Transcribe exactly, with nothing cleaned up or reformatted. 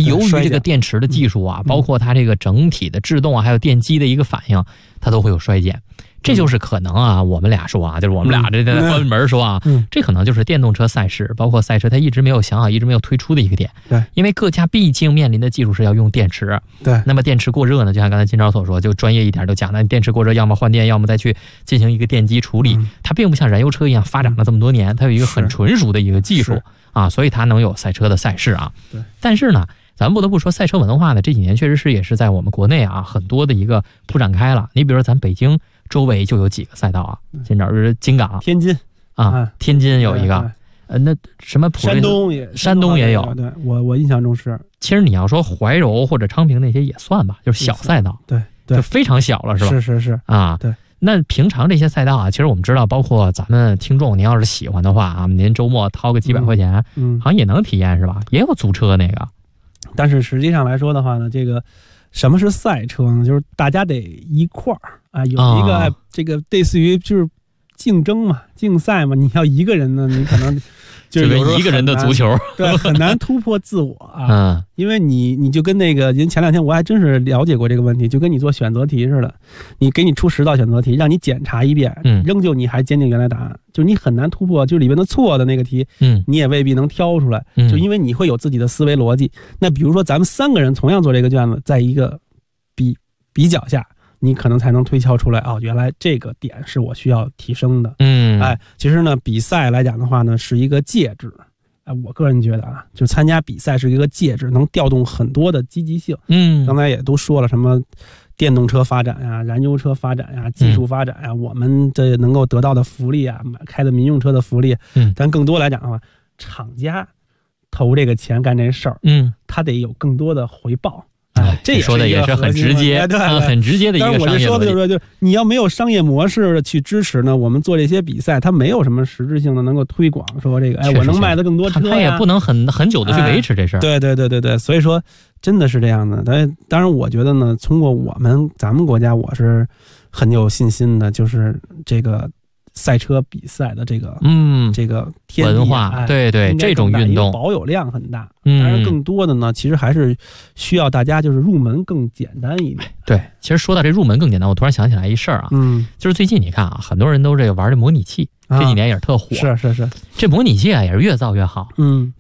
由于这个电池的技术啊，包括它这个整体的制动啊，还有电机的一个反应，它都会有衰减。这就是可能啊，我们俩说啊，就是我们俩这在关门说啊， 嗯， 这可能就是电动车赛事，包括赛车，它一直没有想好，一直没有推出的一个点。 对， 因为各家毕竟面临的技术是要用电池。 对， 那么电池过热呢，就像刚才金钊所说，就专业一点就讲了，电池过热，要么换电，要么再去进行一个电机处理。 嗯、 它并不像燃油车一样发展了这么多年，它有一个很纯熟的一个技术啊，所以它能有赛车的赛事啊。 对， 但是呢，咱们不得不说，赛车文化呢，这几年确实是也是在我们国内啊很多的一个铺展开了。你比如说咱北京周围就有几个赛道啊，现在是金港、 天津啊，天津有一个，呃，那什么普山东也山东也有。 对，我我印象中是。 其实你要说怀柔或者昌平那些也算吧，就是小赛道， 对对， 就非常小了，是吧？ 是是是啊， 对。 那平常这些赛道啊，其实我们知道，包括咱们听众，您要是喜欢的话啊，您周末掏个几百块钱， 嗯， 好像也能体验是吧？也有租车那个。 但是实际上来说的话呢，这个什么是赛车呢？就是大家得一块儿啊，有一个、哦、这个类似于就是竞争嘛、竞赛嘛。你要一个人呢，你可能就是有一个人的足球， 对，很难突破自我啊。 嗯， 因为你你就跟那个，因为前两天我还真是了解过这个问题，就跟你做选择题似的，你给你出十道选择题，让你检查一遍， 嗯， 仍旧你还坚定原来答案，就你很难突破，就里边的错的那个题， 嗯， 你也未必能挑出来， 嗯， 就因为你会有自己的思维逻辑。那比如说咱们三个人同样做这个卷子，在一个比比较下，你可能才能推敲出来，哦，原来这个点是我需要提升的。 嗯， 哎，其实呢，比赛来讲的话呢，是一个介质。哎，我个人觉得啊，就参加比赛是一个介质，能调动很多的积极性。 嗯， 刚才也都说了，什么电动车发展呀、燃油车发展呀、技术发展呀，嗯、我们这能够得到的福利啊，开的民用车的福利。 嗯， 但更多来讲的话，厂家投这个钱干这事儿， 嗯， 他得有更多的回报。 哎，这也说的也是很直接， 对， 啊、很直接的一个商业逻辑。 但是我就说的就是说，就你要没有商业模式去支持呢，我们做这些比赛，它没有什么实质性的能够推广，说这个，哎，我能卖的更多车、啊， 它也不能很很久的去维持这事儿、哎。 对对对对对，所以说真的是这样的。但当然，我觉得呢，通过我们咱们国家，我是很有信心的，就是这个。赛车比赛的这个嗯这个天文化， 哎、 对对，这种运动保有量很大。 嗯， 当然更多的呢，其实还是需要大家就是入门更简单一点。 对，其实说到这入门更简单，我突然想起来一事儿啊， 嗯， 就是最近你看啊，很多人都这个玩这模拟器，这几年也是特火， 是是是， 这模拟器啊也是越造越好， 嗯。